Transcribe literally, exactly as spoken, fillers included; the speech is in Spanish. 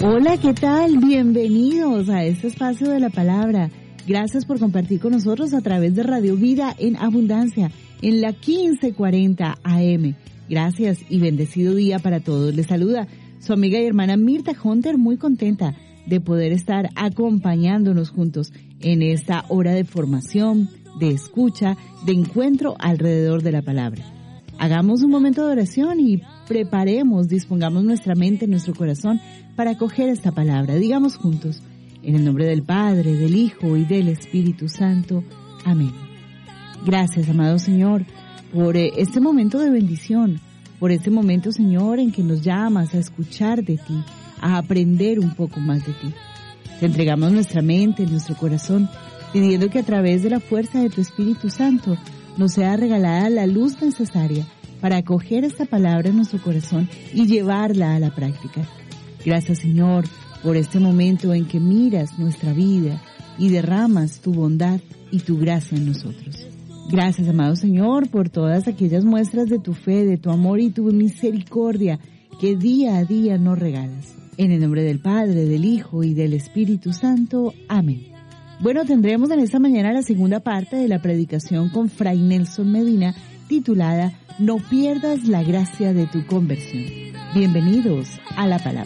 Hola, ¿qué tal? Bienvenidos a este espacio de la palabra. Gracias por compartir con nosotros a través de Radio Vida en Abundancia, en la quince cuarenta A M. Gracias y bendecido día para todos. Les saluda su amiga y hermana Mirta Hunter, muy contenta de poder estar acompañándonos juntos en esta hora de formación, de escucha, de encuentro alrededor de la palabra. Hagamos un momento de oración y preparemos, dispongamos nuestra mente, nuestro corazón para acoger esta palabra. Digamos juntos, en el nombre del Padre, del Hijo y del Espíritu Santo. Amén. Gracias, amado Señor, por este momento de bendición, por este momento, Señor, en que nos llamas a escuchar de ti, a aprender un poco más de ti. Te entregamos nuestra mente, nuestro corazón, pidiendo que a través de la fuerza de tu Espíritu Santo nos sea regalada la luz necesaria para acoger esta palabra en nuestro corazón y llevarla a la práctica. Gracias, Señor, por este momento en que miras nuestra vida y derramas tu bondad y tu gracia en nosotros. Gracias, amado Señor, por todas aquellas muestras de tu fe, de tu amor y tu misericordia que día a día nos regalas. En el nombre del Padre, del Hijo y del Espíritu Santo. Amén. Bueno, tendremos en esta mañana la segunda parte de la predicación con Fray Nelson Medina, titulada No pierdas la gracia de tu conversión. Bienvenidos a la palabra.